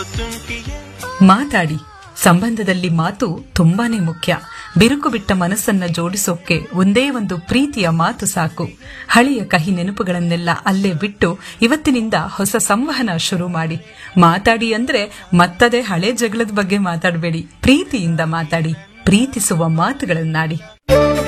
ಮಾತಾಡಿ. ಸಂಬಂಧದಲ್ಲಿ ಮಾತು ತುಂಬಾನೇ ಮುಖ್ಯ. ಬಿರುಕು ಬಿಟ್ಟ ಮನಸ್ಸನ್ನ ಜೋಡಿಸೋಕೆ ಒಂದೇ ಒಂದು ಪ್ರೀತಿಯ ಮಾತು ಸಾಕು. ಹಳೆಯ ಕಹಿ ನೆನಪುಗಳನ್ನೆಲ್ಲ ಅಲ್ಲೇ ಬಿಟ್ಟು ಇವತ್ತಿನಿಂದ ಹೊಸ ಸಂವಹನ ಶುರು ಮಾಡಿ. ಮಾತಾಡಿ ಅಂದ್ರೆ ಮತ್ತದೇ ಹಳೆ ಜಗಳದ ಬಗ್ಗೆ ಮಾತಾಡಬೇಡಿ, ಪ್ರೀತಿಯಿಂದ ಮಾತಾಡಿ, ಪ್ರೀತಿಸುವ ಮಾತುಗಳನ್ನಾಡಿ.